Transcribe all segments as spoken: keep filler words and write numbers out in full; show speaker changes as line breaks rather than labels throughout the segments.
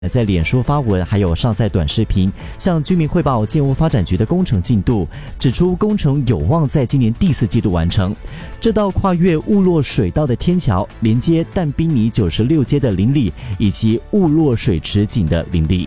在脸书发文，还有上载短视频，向居民汇报建屋发展局的工程进度，指出工程有望在今年第四季度完成。这道跨越雾落水道的天桥，连接淡滨尼九十六街的邻里以及雾落水池井的邻里。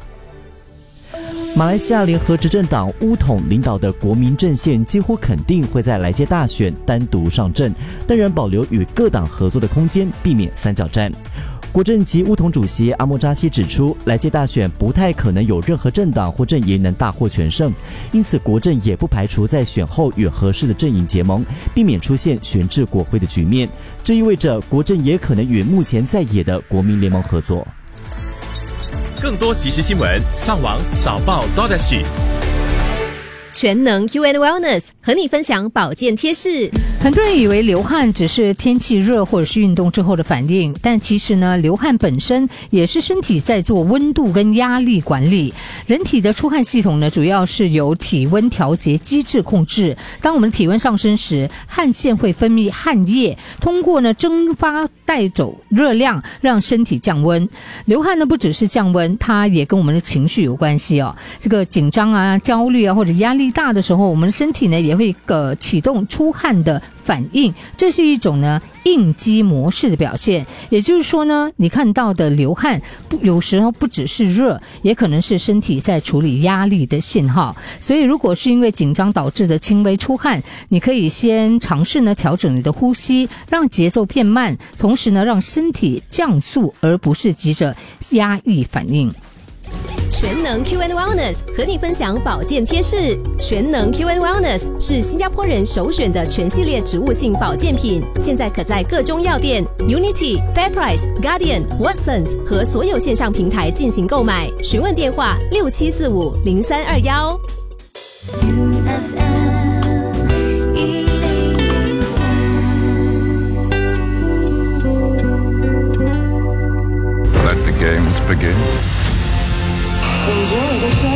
马来西亚联合执政党巫统领导的国民阵线几乎肯定会在来届大选单独上阵，但仍保留与各党合作的空间，避免三角战。国阵及巫统主席阿莫扎西指出，来届大选不太可能有任何政党或阵营能大获全胜，因此国阵也不排除在选后与合适的阵营结盟，避免出现悬置国徽的局面。这意味着国阵也可能与目前在野的国民联盟合作。
更多即时新闻，上网早报 .sg。
全能 Q and Wellness 和你分享保健贴士。
很多人以为流汗只是天气热或者是运动之后的反应，但其实呢，流汗本身也是身体在做温度跟压力管理。人体的出汗系统呢，主要是由体温调节机制控制。当我们的体温上升时，汗腺会分泌汗液，通过呢蒸发带走热量，让身体降温。流汗呢不只是降温，它也跟我们的情绪有关系哦。这个紧张啊、焦虑啊或者压力大的时候，我们的身体呢也会呃启动出汗的反应，这是一种呢应激模式的表现。也就是说呢，你看到的流汗不有时候不只是热，也可能是身体在处理压力的信号。所以如果是因为紧张导致的轻微出汗，你可以先尝试呢调整你的呼吸，让节奏变慢，同时呢让身体降速，而不是急着压抑反应。
全能 Q and Wellness 和你分享保健贴士。全能 Q and Wellness 是新加坡人首选的全系列植物性保健品，现在可在各中药店、Unity、FairPrice、Guardian、Watsons 和所有线上平台进行购买。询问电话六七四五零三二幺。
Let the games begin.
Enjoy the show.